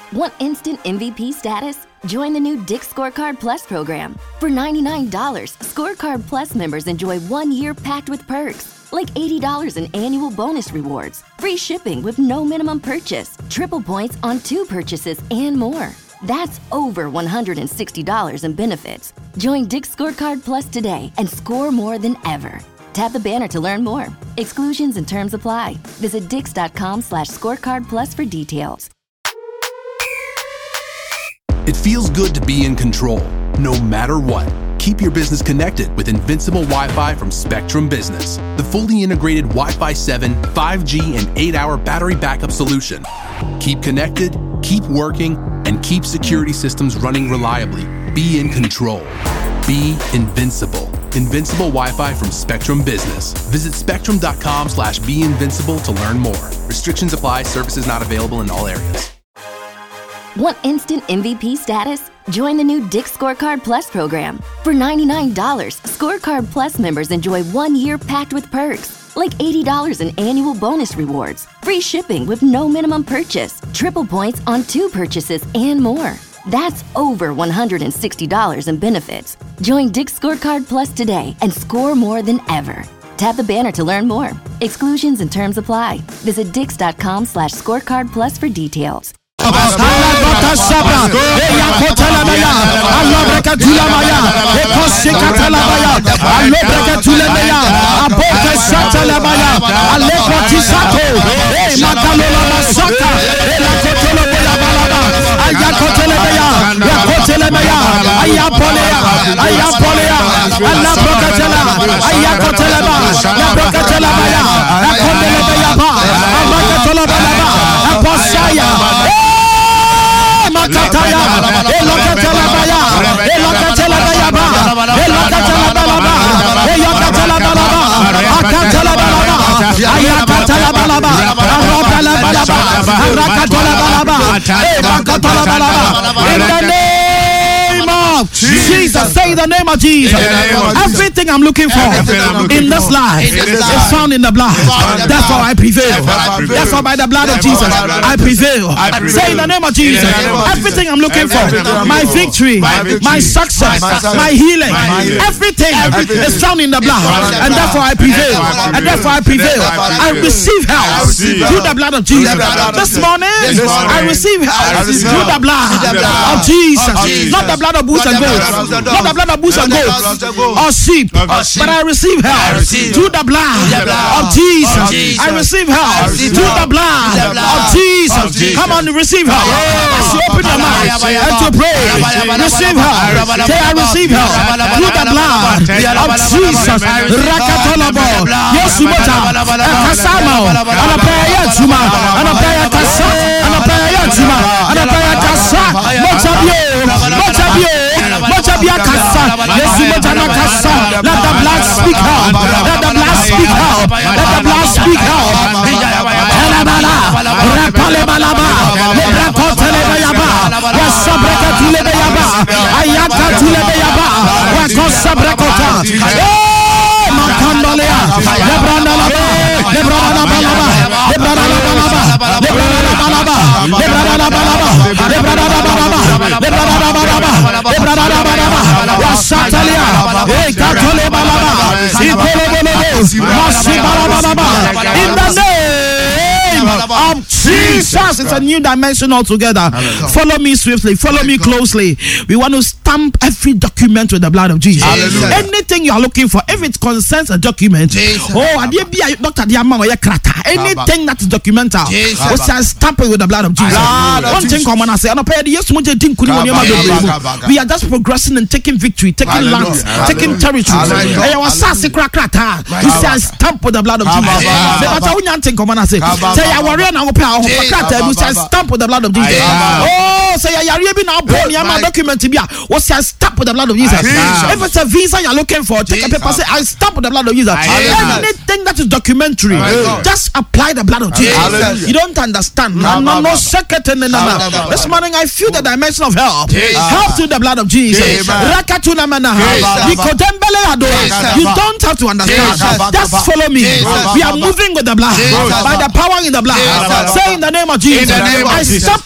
Want instant MVP status? Join the new Dick's Scorecard Plus program. For $99, Scorecard Plus members enjoy 1 year packed with perks, like $80 in annual bonus rewards, free shipping with no minimum purchase, triple points on 2 purchases, and more. That's over $160 in benefits. Join Dick's Scorecard Plus today and score more than ever. Tap the banner to learn more. Exclusions and terms apply. Visit dix.com/scorecard plus for details. It feels good to be in control, no matter what. Keep your business connected with Invincible Wi-Fi from Spectrum Business, the fully integrated Wi-Fi 7, 5G, and 8-hour battery backup solution. Keep connected, keep working, and keep security systems running reliably. Be in control. Be invincible. Invincible Wi-Fi from Spectrum Business. Visit spectrum.com/beinvincible to learn more. Restrictions apply. Services not available in all areas. Want instant MVP status? Join the new Dick's Scorecard Plus program. For $99, Scorecard Plus members enjoy 1 year packed with perks, like $80 in annual bonus rewards, free shipping with no minimum purchase, triple points on 2 purchases, and more. That's over $160 in benefits. Join Dick's Scorecard Plus today and score more than ever. Tap the banner to learn more. Exclusions and terms apply. Visit dix.com/scorecard plus for details. Jesus, say the name of Jesus. Everything I'm looking for in this life is found in the blood. That's how I prevail. That's how by the blood of Jesus I prevail. Say in the name of Jesus. Everything I'm looking for, my victory, my success, my healing, everything is found in the blood, and therefore I prevail. And therefore I prevail. I receive help through the blood of Jesus. This morning I receive help through the blood of Jesus, not the blood of bulls and goats, not the blood of bulls and goats or sheep, but I receive help through the blood of Jesus. I receive help through the blood of Jesus. Come on, receive help. As you open your mouth and to pray, receive help. Say, I receive help through the blood of Jesus. Rakatolabo, Yosumota, Kasamo, Anapaya Juma, Anapaya Kasa, Anapaya Juma, Anapaya Kasa, Motabia Kasa, Yosumota Kasa. Let the blood speak help. Let the blood speak help. Let the blood speak help. Rapalebalaba, Lebrakotelebeyaba, Wasabrekatulebeyaba, Ayakatulebeyaba, Wakosabrekota. Makandolea, Lebrandalaba, Lebrandalabalaba, Lebrandalabalaba, Lebrandalabalaba, Lebrandalabalaba, Lebrandalabalaba, Lebrandalabalaba, Lebrandalabalaba, Wasatalia, Ekatolebalaba, Ikolobolobo, Masibalabalaba, in the name of Jesus. It's a new dimension altogether. Follow me swiftly, follow me closely. We want to stamp every document with the blood of Jesus. Hallelujah. Anything you are looking for, if it concerns a document, anything that is documental, we shall stamp it with the blood of Jesus. One thing common, I say, we are just progressing and taking victory, taking lands, taking territories. We shall stamp with the blood of Jesus. Say, I warrior now, we shall stamp with the blood of Jesus. Oh, say, I now born my document to be. We shall stamp with the blood of Jesus. If it's a visa you're looking for, take a paper, say, I stamp with the blood of Jesus. Anything that is documentary, just apply the blood of Jesus. You don't understand. No second. This morning I feel the dimension of help. Help through the blood of Jesus. You don't have to understand. Just follow me. We are moving with the blood. By the power in the blood. Say in the name of Jesus, I stop